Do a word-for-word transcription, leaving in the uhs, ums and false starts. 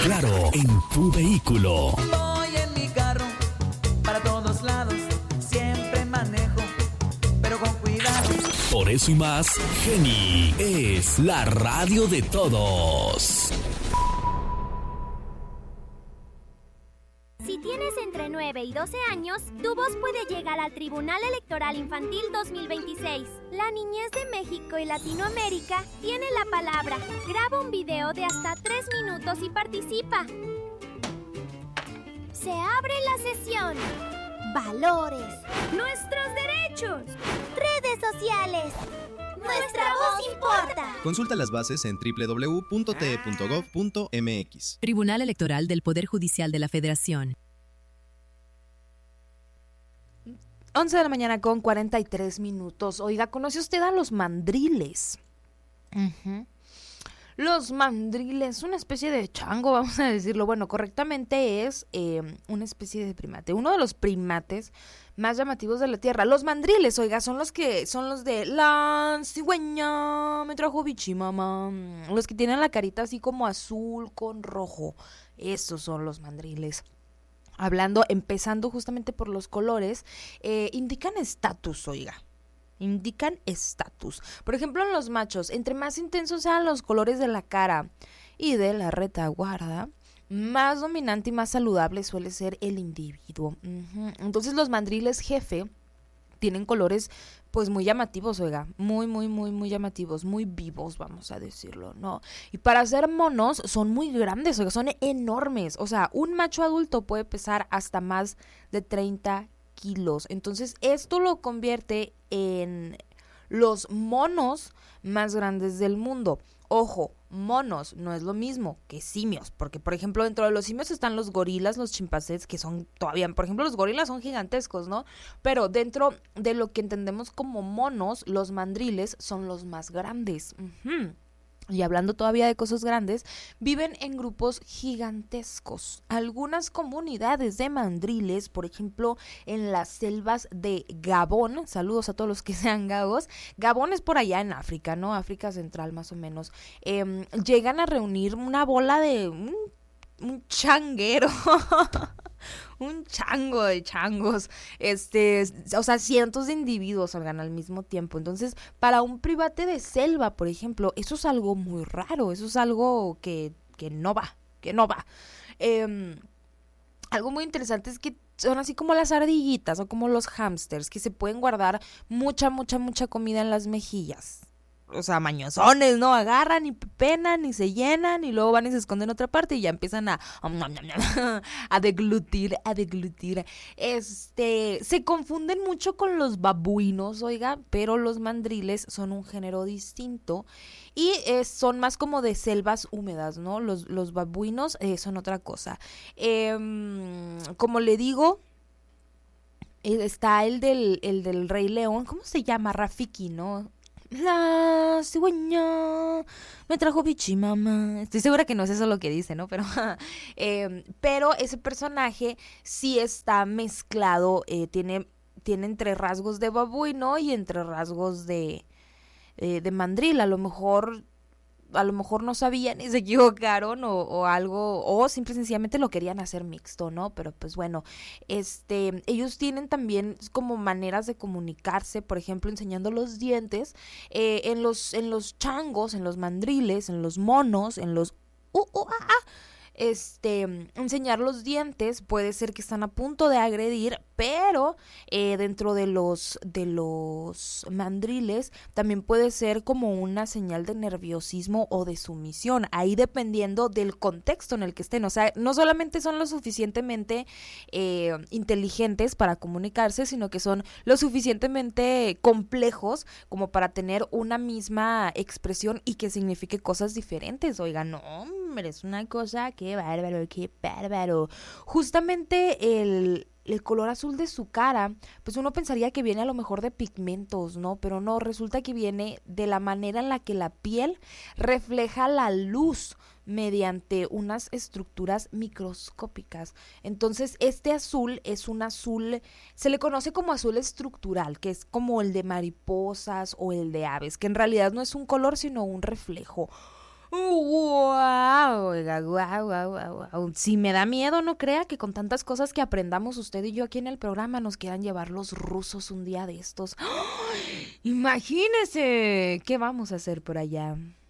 claro en tu vehículo. Voy en mi carro para todos lados, siempre manejo, pero con cuidado. Por eso y más, Geni es la radio de todos. Si tienes entre nueve y doce años, tu voz puede llegar al Tribunal Electoral Infantil dos mil veintiséis. La niñez de México y Latinoamérica tiene la palabra. Graba un video de hasta tres minutos y participa. Se abre la sesión. Valores. Nuestros derechos. Redes sociales. Nuestra voz importa. Consulta las bases en doble u doble u doble u punto t e punto gov punto m x. Tribunal Electoral del Poder Judicial de la Federación. once de la mañana con cuarenta y tres minutos. Oiga, ¿conoce usted a los mandriles? Uh-huh. Los mandriles, una especie de chango, vamos a decirlo. Bueno, correctamente es eh, una especie de primate. Uno de los primates más llamativos de la Tierra. Los mandriles, oiga, son los que son los de la cigüeña me trajo bichi mamá. Los que tienen la carita así como azul con rojo. Esos son los mandriles. Hablando, empezando justamente por los colores, eh, indican estatus, oiga. Indican estatus. Por ejemplo, en los machos, entre más intensos sean los colores de la cara y de la retaguardia, más dominante y más saludable suele ser el individuo. Uh-huh. Entonces los mandriles jefe tienen colores pues muy llamativos, oiga, muy, muy, muy, muy llamativos, muy vivos, vamos a decirlo, ¿no? Y para ser monos son muy grandes, oiga, son enormes. O sea, un macho adulto puede pesar hasta más de treinta kilos. Entonces esto lo convierte en los monos más grandes del mundo. Ojo, monos no es lo mismo que simios, porque por ejemplo dentro de los simios están los gorilas, los chimpancés, que son todavía, por ejemplo los gorilas son gigantescos, ¿no? Pero dentro de lo que entendemos como monos, los mandriles son los más grandes. Uh-huh. Y hablando todavía de cosas grandes, viven en grupos gigantescos. Algunas comunidades de mandriles, por ejemplo, en las selvas de Gabón, saludos a todos los que sean gabos, Gabón es por allá en África, ¿no? África Central más o menos. Eh, llegan a reunir una bola de un, un changuero. Un chango de changos, este, o sea, cientos de individuos salgan al mismo tiempo. Entonces, para un primate de selva, por ejemplo, eso es algo muy raro, eso es algo que, que no va, que no va. Eh, algo muy interesante es que son así como las ardillitas o como los hámsters, que se pueden guardar mucha, mucha, mucha comida en las mejillas. O sea, mañosones, ¿no? Agarran y penan y se llenan y luego van y se esconden en otra parte y ya empiezan a a deglutir, a deglutir. Este, se confunden mucho con los babuinos, oiga, pero los mandriles son un género distinto y eh, son más como de selvas húmedas, ¿no? Los, los babuinos eh, son otra cosa. Eh, como le digo, está el del, el del Rey León, ¿cómo se llama? Rafiki, ¿no? La cigüeña me trajo bichi mamá. Estoy segura que no es eso lo que dice, ¿no? Pero, eh, pero ese personaje sí está mezclado, eh, tiene, tiene entre rasgos de babuino y entre rasgos de, eh, de mandril. A lo mejor, a lo mejor no sabían y se equivocaron o, o algo, o simple y sencillamente lo querían hacer mixto, ¿no? Pero pues bueno, este, ellos tienen también como maneras de comunicarse, por ejemplo, enseñando los dientes, eh, en los, en los changos, en los mandriles, en los monos, en los uh, uh, ah, ah, este, enseñar los dientes puede ser que están a punto de agredir, pero eh, dentro de los de los mandriles también puede ser como una señal de nerviosismo o de sumisión, ahí dependiendo del contexto en el que estén. O sea, no solamente son lo suficientemente eh, inteligentes para comunicarse, sino que son lo suficientemente complejos como para tener una misma expresión y que signifique cosas diferentes. Oigan, no, hombre, es una cosa, qué bárbaro, qué bárbaro. Justamente el el color azul de su cara, pues uno pensaría que viene a lo mejor de pigmentos, ¿no? Pero no, resulta que viene de la manera en la que la piel refleja la luz mediante unas estructuras microscópicas. Entonces, este azul es un azul, se le conoce como azul estructural, que es como el de mariposas o el de aves, que en realidad no es un color, sino un reflejo. ¡Wow! Oiga, guau, guau, guau, guau. Si me da miedo, no crea que con tantas cosas que aprendamos usted y yo aquí en el programa nos quieran llevar los rusos un día de estos. ¡Oh! Imagínese, ¿qué vamos a hacer por allá?